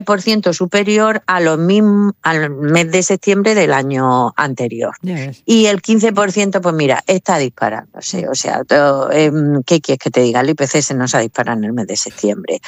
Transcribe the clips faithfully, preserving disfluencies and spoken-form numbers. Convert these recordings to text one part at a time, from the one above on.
por ciento superior a lo mismo, al mes de septiembre del año anterior. Yes. Y el quince por ciento, pues mira, está disparándose. O sea, todo, eh, ¿qué quieres que te diga? El I P C se nos ha disparado en el mes de septiembre.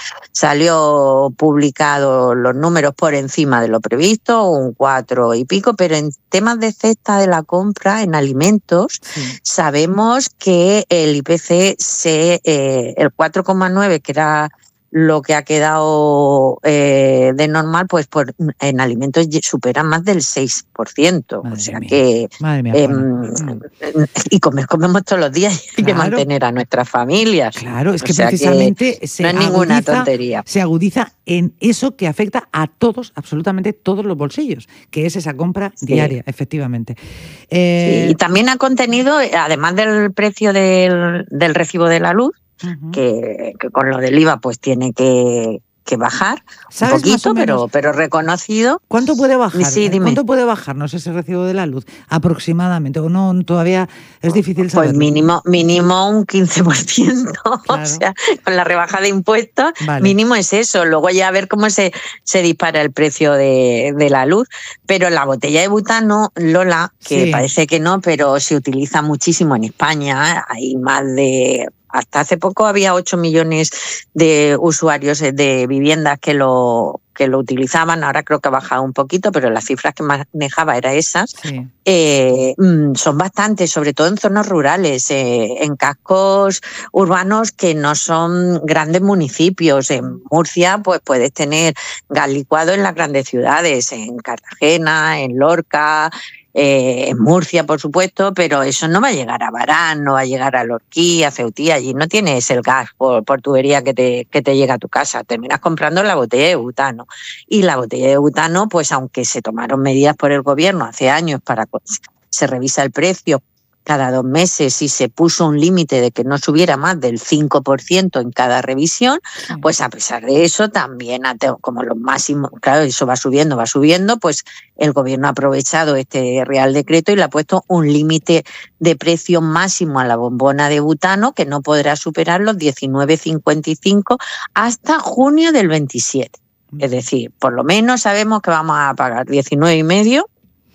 Salió publicado los números por encima de lo previsto, un cuatro y pico, pero en temas de cesta de la compra, en alimentos, Sí. sabemos que el I P C, se, eh, el cuatro coma nueve, que era lo que ha quedado eh, de normal, pues por, en alimentos supera más del seis por ciento. Madre o sea mía. que... Madre mía, Eh, Juana. y comer comemos todos los días y hay que Claro. mantener a nuestras familias. Claro, es O que sea precisamente que se no es ninguna agudiza, tontería. se agudiza en eso que afecta a todos, absolutamente todos los bolsillos, que es esa compra Sí. diaria, efectivamente. Sí, Eh, y también ha contenido, además del precio del, del recibo de la luz, ujú. que, que con lo del I V A pues tiene que, que bajar un ¿Sabes más o poquito, menos pero, pero reconocido. cuánto puede bajar? Sí, dime. ¿Cuánto puede bajarnos ese recibo de la luz aproximadamente? ¿O no, todavía es difícil Pues saberlo? mínimo, mínimo un quince por ciento, Claro. o sea, con la rebaja de impuestos, Vale. mínimo es eso. Luego ya a ver cómo se, se dispara el precio de, de la luz. Pero la botella de butano, Lola, que Sí. parece que no, pero se utiliza muchísimo en España, ¿eh? Hay más de... Hasta hace poco había ocho millones de usuarios de viviendas que lo, que lo utilizaban. Ahora creo que ha bajado un poquito, pero las cifras que manejaba eran esas. Sí. Eh, son bastantes, sobre todo en zonas rurales, eh, en cascos urbanos que no son grandes municipios. En Murcia, pues puedes tener gas licuado en las grandes ciudades, en Cartagena, en Lorca, eh, en Murcia, por supuesto, pero eso no va a llegar a Barán, no va a llegar a Lorquí, a Ceutí. Allí no tienes el gas por, por tubería que te, que te llega a tu casa. Terminas comprando la botella de butano. Y la botella de butano, pues aunque se tomaron medidas por el gobierno hace años para que se revisa el precio cada dos meses y se puso un límite de que no subiera más del cinco por ciento en cada revisión, Sí. pues a pesar de eso también, como los máximos, claro, eso va subiendo, va subiendo, pues el gobierno ha aprovechado este Real Decreto y le ha puesto un límite de precio máximo a la bombona de butano que no podrá superar los diecinueve cincuenta y cinco hasta junio del veintisiete. Es decir, por lo menos sabemos que vamos a pagar diecinueve y medio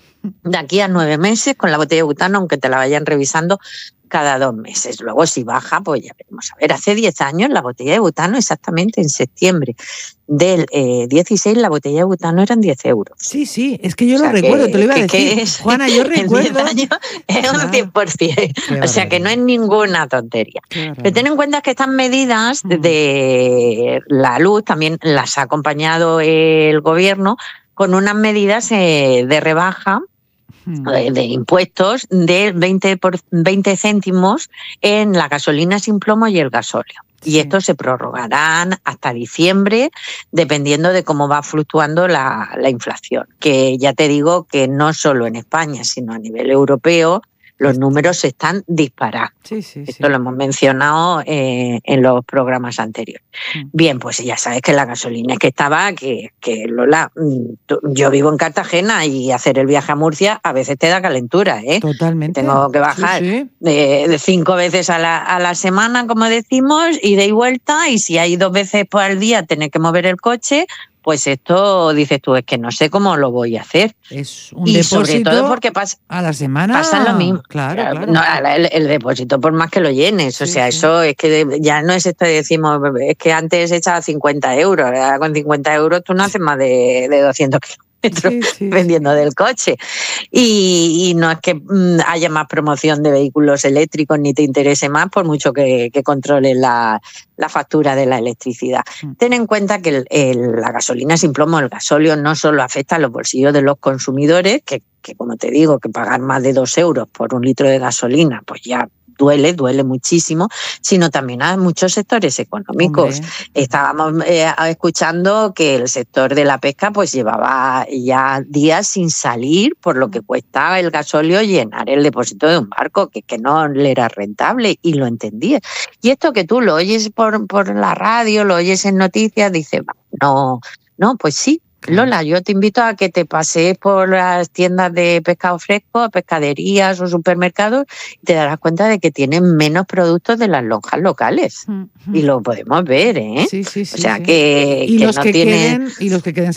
de aquí a nueve meses con la botella de butano, aunque te la vayan revisando cada dos meses. Luego, si baja, pues ya veremos. A ver, hace diez años la botella de butano, exactamente en septiembre del eh, dieciséis, la botella de butano eran diez euros. Sí, sí, es que yo O sea lo recuerdo, que, te lo iba a que, decir. que es, Juana, yo en diez recuerdo... años es Claro. un cien por ciento. Qué O sea que no es barbaridad. ninguna tontería. Qué Pero barbaridad. ten en cuenta que estas medidas Mm. de la luz también las ha acompañado el gobierno con unas medidas eh, de rebaja Mm. de, de impuestos de veinte, por, veinte céntimos en la gasolina sin plomo y el gasóleo. Y Sí. estos se prorrogarán hasta diciembre, dependiendo de cómo va fluctuando la, la inflación. Que ya te digo que no solo en España, sino a nivel europeo, los Esto. números se están disparando. Sí, sí, sí. Esto lo hemos mencionado eh, en los programas anteriores. Mm. Bien, pues ya sabes que la gasolina es que estaba, que, que Lola, tú, yo vivo en Cartagena y hacer el viaje a Murcia a veces te da calentura, ¿eh? Totalmente. Tengo que bajar Sí, sí. de, de cinco veces a la, a la semana, como decimos, ida y vuelta, y si hay dos veces por el día tener que mover el coche, pues esto dices tú, es que no sé cómo lo voy a hacer. Es un Y depósito sobre todo porque pasa... a la semana. Pasa lo mismo. Claro, claro. No, el, el depósito por más que lo llenes, Sí, o sea, sí. eso es que de, ya no es esto de decimos, es que antes echaba cincuenta euros, ahora con cincuenta euros tú no haces más de, de doscientos kilómetros Sí, sí, vendiendo sí. del coche. Y, y no es que mm, haya más promoción de vehículos eléctricos ni te interese más, por mucho que, que controles la, la factura de la electricidad. Mm. Ten en cuenta que el, el, la gasolina sin plomo, el gasóleo, no solo afecta a los bolsillos de los consumidores, que, que como te digo, que pagar más de dos euros por un litro de gasolina, pues ya duele, duele muchísimo, sino también a muchos sectores económicos. Hombre. Estábamos eh, escuchando que el sector de la pesca pues llevaba ya días sin salir por lo que cuesta el gasóleo llenar el depósito de un barco, que, que no le era rentable, y lo entendía. Y esto que tú lo oyes por, por la radio, lo oyes en noticias, dices, no, no, pues sí, Claro. Lola, yo te invito a que te pasees por las tiendas de pescado fresco, pescaderías o supermercados y te darás cuenta de que tienen menos productos de las lonjas locales. Mm, mm. Y lo podemos ver, ¿eh? Sí, sí, sí. O sea sí. que, Y que los no que tiene... queden, y los que queden